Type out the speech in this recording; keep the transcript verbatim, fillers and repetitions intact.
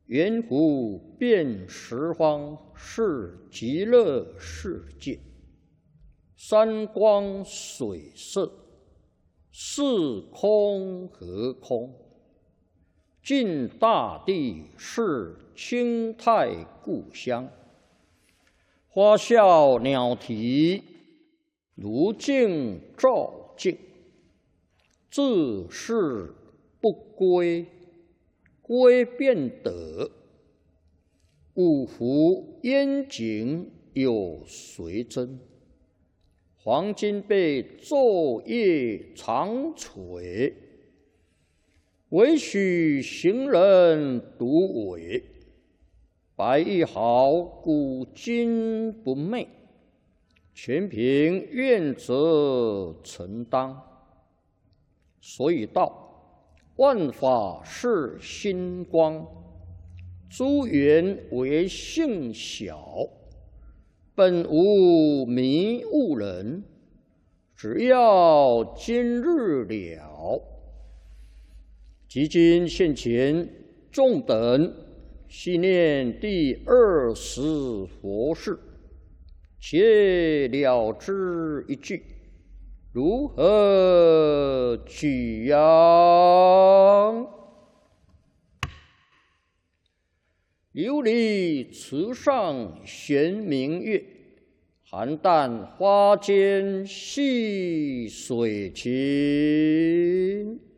圆湖遍十方是极乐世界，山光水色，是空和空。尽大地是清泰故乡，花笑鸟啼，如镜照镜。自是不归，归便得。五湖烟景有谁真？黄金被昼夜长垂，唯许行人独伟。白玉毫古今不昧，全凭愿者承当。所以道，万法是心光，诸缘为性小，本无迷悟人，只要今日了。即今现前，众等系念第二十佛事，且了之一句。如何取样？琉璃池上悬明月，邯郸花间戏水琴。